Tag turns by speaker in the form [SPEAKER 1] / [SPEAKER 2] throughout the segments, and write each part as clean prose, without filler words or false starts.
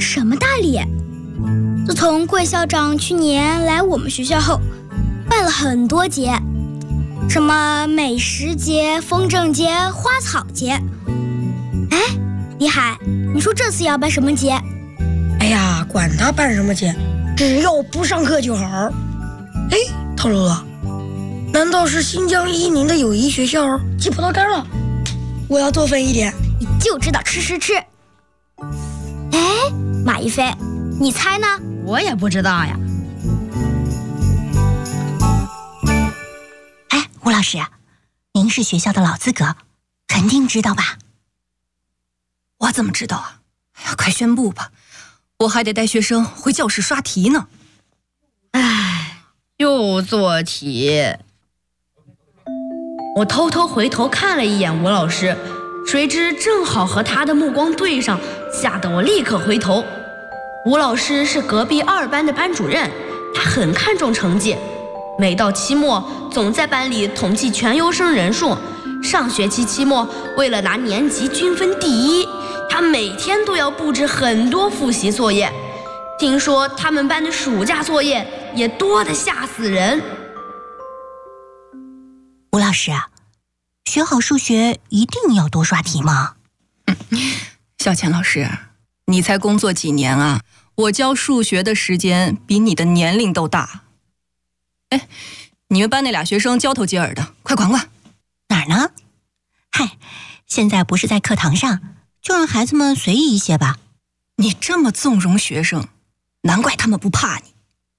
[SPEAKER 1] 什么大礼？自从桂校长去年来我们学校后，办了很多节，什么美食节、风筝节、花草节。哎，李海，你说这次要办什么节？
[SPEAKER 2] 哎呀，管他办什么节，只要不上课就好。哎，透露了，难道是新疆伊宁的友谊学校寄葡萄干了？我要多分一点。
[SPEAKER 1] 你就知道吃。哎，马一飞，你猜呢？
[SPEAKER 3] 我也不知道呀。
[SPEAKER 4] 哎，吴老师，您是学校的老资格，肯定知道吧？
[SPEAKER 5] 我怎么知道啊？哎呀，快宣布吧，我还得带学生回教室刷题呢。
[SPEAKER 3] 唉，又做题。我偷偷回头看了一眼吴老师，谁知正好和他的目光对上，吓得我立刻回头。吴老师是隔壁2班的班主任，他很看重成绩，每到期末总在班里统计全优生人数。上学期期末，为了拿年级均分第1，他每天都要布置很多复习作业。听说他们班的暑假作业也多得吓死人。
[SPEAKER 4] 吴老师，学好数学一定要多刷题吗？
[SPEAKER 5] 小钱老师，你才工作几年啊？我教数学的时间比你的年龄都大。哎，你们班那俩学生交头接耳的，快管管。
[SPEAKER 4] 哪儿呢？嗨，现在不是在课堂上，就让孩子们随意一些吧。
[SPEAKER 5] 你这么纵容学生，难怪他们不怕你。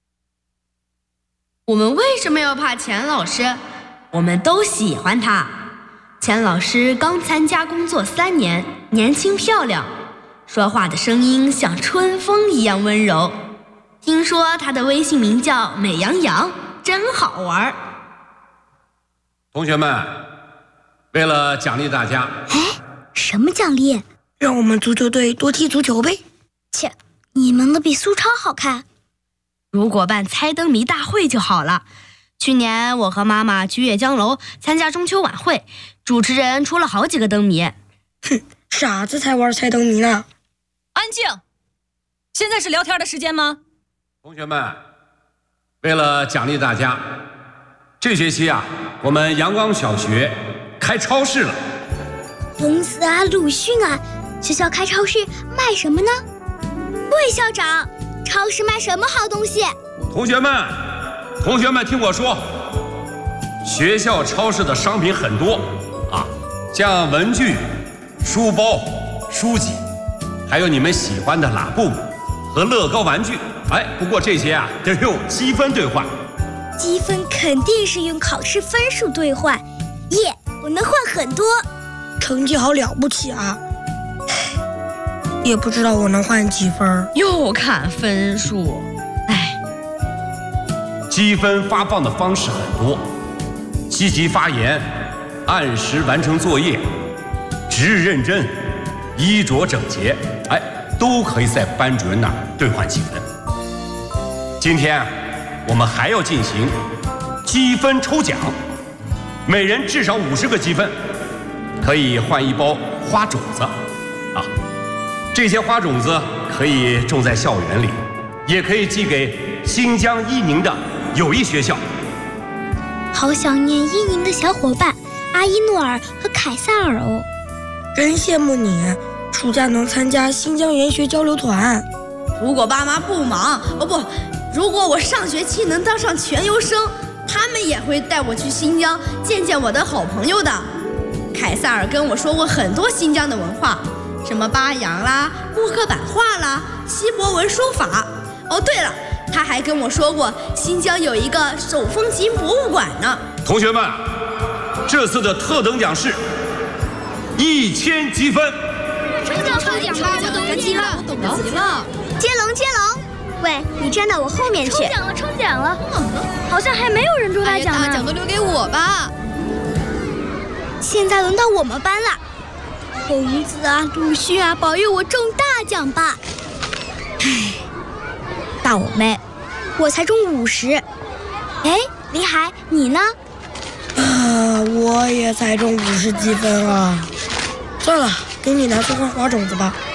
[SPEAKER 3] 我们为什么要怕钱老师？我们都喜欢他。钱老师刚参加工作3年，年轻漂亮，说话的声音像春风一样温柔。听说他的微信名叫美羊羊，真好玩。
[SPEAKER 6] 同学们，为了奖励大家，
[SPEAKER 1] 哎，什么奖励？
[SPEAKER 2] 让我们足球队多踢足球呗。
[SPEAKER 1] 切，你们的比苏超好看。
[SPEAKER 3] 如果办猜灯谜大会就好了。去年我和妈妈去阅江楼参加中秋晚会，主持人出了好几个灯谜。
[SPEAKER 2] 哼，傻子才玩猜灯谜呢。
[SPEAKER 5] 安静！现在是聊天的时间吗？
[SPEAKER 6] 同学们，为了奖励大家，这学期啊，我们阳光小学开超市了。
[SPEAKER 1] 疯子啊，鲁迅啊，学校开超市卖什么呢？魏校长，超市卖什么好东西？
[SPEAKER 6] 同学们听我说，学校超市的商品很多啊，像文具、书包、书籍，还有你们喜欢的拉布和乐高玩具。哎，不过这些啊得用积分兑换。
[SPEAKER 1] 积分肯定是用考试分数兑换，耶，我能换很多。
[SPEAKER 2] 成绩好了不起啊！也不知道我能换几分。
[SPEAKER 3] 又看分数，哎。
[SPEAKER 6] 积分发放的方式很多，积极发言，按时完成作业，值日认真，衣着整洁，哎，都可以在班主任那儿兑换积分。今天我们还要进行积分抽奖，每人至少50个积分，可以换1包花种子啊。这些花种子可以种在校园里，也可以寄给新疆伊宁的友谊学校。
[SPEAKER 1] 好想念伊宁的小伙伴阿依诺尔和凯撒尔哦。
[SPEAKER 2] 真羡慕你，暑假能参加新疆研学交流团。
[SPEAKER 3] 如果爸妈不忙，如果我上学期能当上全优生，他们也会带我去新疆见见我的好朋友的。凯撒尔跟我说过很多新疆的文化，什么巴扬啦、木刻版画啦、锡伯文书法。哦，对了，他还跟我说过新疆有一个手风琴博物馆呢。
[SPEAKER 6] 同学们，这次的特等奖是1000积分。
[SPEAKER 1] 抽奖吧，我懂急了。接龙，喂，你站到我后面去。抽奖了，好像还没有人中大奖呢。
[SPEAKER 3] 大奖都留给我吧。
[SPEAKER 1] 现在轮到我们班了，疯子啊，鲁迅啊，保佑我中大奖吧。唉，倒霉，我才中50。哎，李海，你呢？
[SPEAKER 2] 我也才中50积分啊。算了，给你拿去换花种子吧。